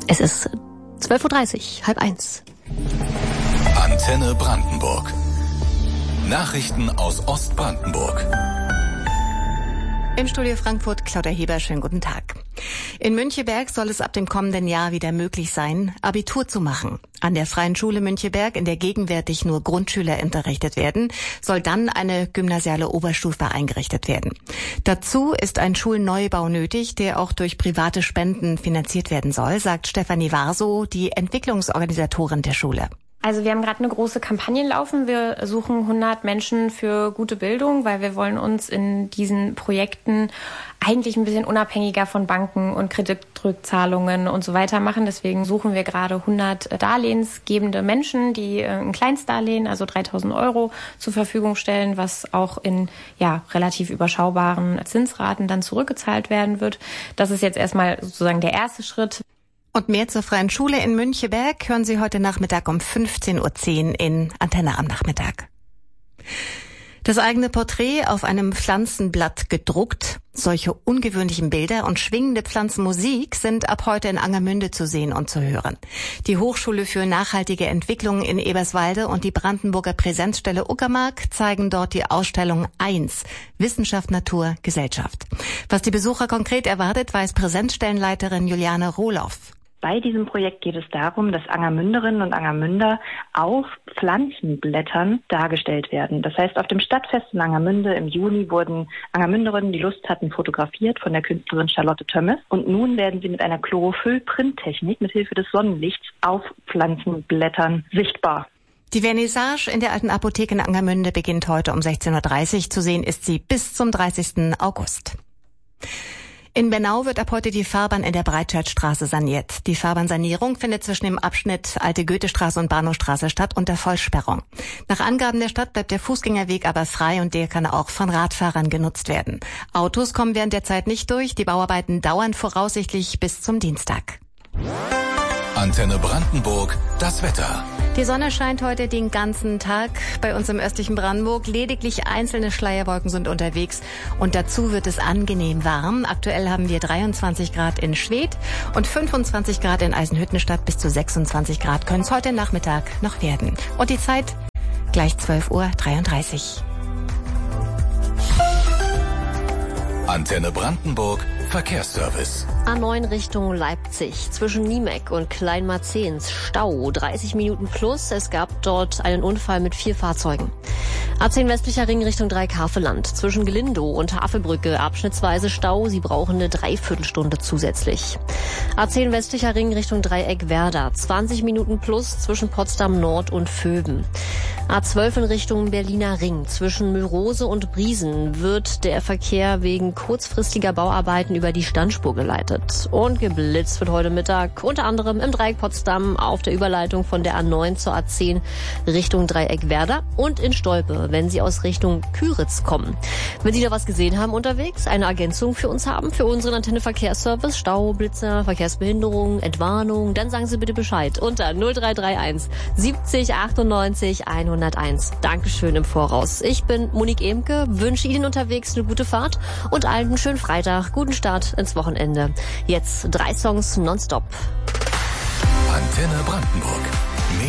Es ist 12:30 Uhr, 12:30. Antenne Brandenburg. Nachrichten aus Ostbrandenburg. Im Studio Frankfurt, Claudia Heber, schönen guten Tag. In Müncheberg soll es ab dem kommenden Jahr wieder möglich sein, Abitur zu machen. An der Freien Schule Müncheberg, in der gegenwärtig nur Grundschüler unterrichtet werden, soll dann eine gymnasiale Oberstufe eingerichtet werden. Dazu ist ein Schulneubau nötig, der auch durch private Spenden finanziert werden soll, sagt Stefanie Warsow, die Entwicklungsorganisatorin der Schule. Also wir haben gerade eine große Kampagne laufen. Wir suchen 100 Menschen für gute Bildung, weil wir wollen uns in diesen Projekten eigentlich ein bisschen unabhängiger von Banken und Kreditrückzahlungen und so weiter machen. Deswegen suchen wir gerade 100 darlehensgebende Menschen, die ein Kleinstdarlehen, also 3.000 € zur Verfügung stellen, was auch in relativ überschaubaren Zinsraten dann zurückgezahlt werden wird. Das ist jetzt erstmal sozusagen der erste Schritt. Und mehr zur Freien Schule in Müncheberg hören Sie heute Nachmittag um 15:10 Uhr in Antenne am Nachmittag. Das eigene Porträt auf einem Pflanzenblatt gedruckt. Solche ungewöhnlichen Bilder und schwingende Pflanzenmusik sind ab heute in Angermünde zu sehen und zu hören. Die Hochschule für nachhaltige Entwicklung in Eberswalde und die Brandenburger Präsenzstelle Uckermark zeigen dort die Ausstellung 1, Wissenschaft, Natur, Gesellschaft. Was die Besucher konkret erwartet, weiß Präsenzstellenleiterin Juliane Rohloff. Bei diesem Projekt geht es darum, dass Angermünderinnen und Angermünder auf Pflanzenblättern dargestellt werden. Das heißt, auf dem Stadtfest in Angermünde im Juni wurden Angermünderinnen, die Lust hatten, fotografiert von der Künstlerin Charlotte Tömmes. Und nun werden sie mit einer Chlorophyll-Printtechnik mit Hilfe des Sonnenlichts auf Pflanzenblättern sichtbar. Die Vernissage in der Alten Apotheke in Angermünde beginnt heute um 16:30 Uhr. Zu sehen ist sie bis zum 30. August. In Bernau wird ab heute die Fahrbahn in der Breitscheidstraße saniert. Die Fahrbahnsanierung findet zwischen dem Abschnitt Alte Goethestraße und Bahnhofstraße statt unter Vollsperrung. Nach Angaben der Stadt bleibt der Fußgängerweg aber frei und der kann auch von Radfahrern genutzt werden. Autos kommen während der Zeit nicht durch. Die Bauarbeiten dauern voraussichtlich bis zum Dienstag. Antenne Brandenburg, das Wetter. Die Sonne scheint heute den ganzen Tag bei uns im östlichen Brandenburg. Lediglich einzelne Schleierwolken sind unterwegs und dazu wird es angenehm warm. Aktuell haben wir 23 Grad in Schwedt und 25 Grad in Eisenhüttenstadt. Bis zu 26 Grad können es heute Nachmittag noch werden. Und die Zeit gleich 12:33 Uhr. Antenne Brandenburg, Verkehrsservice. A9 Richtung Leipzig, zwischen Niemeck und Kleinmarzehns, Stau, 30 Minuten plus. Es gab dort einen Unfall mit 4 Fahrzeugen. A10 westlicher Ring Richtung Dreieckhaveland, zwischen Glindow und Havelbrücke, abschnittsweise Stau. Sie brauchen eine Dreiviertelstunde zusätzlich. A10 westlicher Ring Richtung Dreieck Werder, 20 Minuten plus zwischen Potsdam Nord und Vöben. A12 in Richtung Berliner Ring, zwischen Mülrose und Briesen wird der Verkehr wegen kurzfristiger Bauarbeiten über die Standspur geleitet. Und geblitzt wird heute Mittag unter anderem im Dreieck Potsdam auf der Überleitung von der A9 zur A10 Richtung Dreieck Werder und in Stolpe, wenn Sie aus Richtung Küritz kommen. Wenn Sie da was gesehen haben unterwegs, eine Ergänzung für uns haben, für unseren Antenne Verkehrsservice, Stau, Blitzer, Verkehrsbehinderung, Entwarnung, dann sagen Sie bitte Bescheid unter 0331 70 98 101. Dankeschön im Voraus. Ich bin Monique Emke, wünsche Ihnen unterwegs eine gute Fahrt und allen einen schönen Freitag, guten Start ins Wochenende. Jetzt 3 Songs nonstop. Antenne Brandenburg.